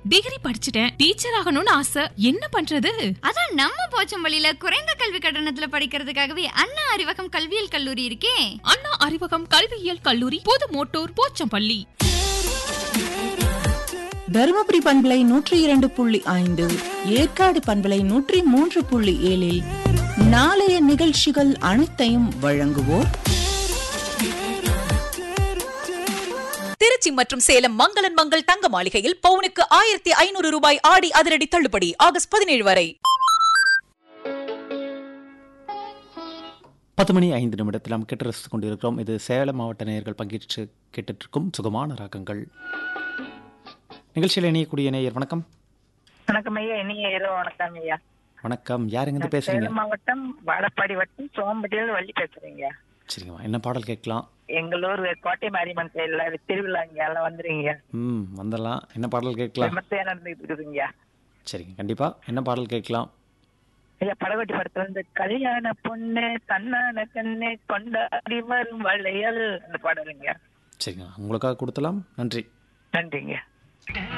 Degree படிச்சுட்டேன், teacher ஆகணும்னு ஆசை, என்ன பண்றது? அதான் நம்ம போச்சம்பள்ளியில குறைந்த கல்வி கட்டணத்துல படிக்கிறதுக்காகவே அண்ணா அறிவகம் கல்வியியல் கல்லூரி இருக்கே. அண்ணா அறிவகம் கல்வியியல் கல்லூரி, புது மோட்டூர், போச்சம்பள்ளி. தருமபுரி பண்பலை 102.5, ஏற்காடு பண்பலை 103.7 நாளைய நிகழ்ச்சிகள் அனைத்தையும் வழங்குவோர் திருச்சி மற்றும் சேலம் மங்களன் மங்கள் தங்க மாளிகையில் பவுனுக்கு 1500 ரூபாய் ஆடி அதிரடி தள்ளுபடி ஆகஸ்ட் 17 வரை. 10:05 நாம் கேட்டு ரசித்துக் கொண்டிருக்கிறோம். இது சேலம் மாவட்ட நேயர்கள் பங்கேற்று கேட்டுருக்கும் சுகமான ராகங்கள் நிகழ்ச்சியில். இணையக்கூடிய நேயர் வணக்கம். வணக்கம் ஐயா. இனிய இரவு வணக்கம் ஐயா. வணக்கம். யாருங்க பேசுறீங்க? சேலம் மாவட்டம் வாழப்பாடி வட்டம் சோம்பட்டியில வள்ளி பேசுறீங்க. சரிங்கம்மா, என்ன பாடல் கேட்கலாம்? எங்களூர் கோட்டை மாரியம்மன் கோயில்ல திருவிழா இங்க எல்லாம் வந்துருங்க. வந்துடலாம். என்ன பாடல் கேட்கலாம்? நடந்துட்டு இருக்குதுங்க. சரிங்க, கண்டிப்பா. என்ன பாடல் கேட்கலாம்? ஐயா, படகோட்டி படத்துல இருந்து கல்யாண பொண்ணு தன்னான கண்ணு கொண்டாடி வரும் வளையல் அந்த பாடலுங்க. சரிங்க, உங்களுக்காக கொடுத்தலாம். நன்றி. நன்றிங்க.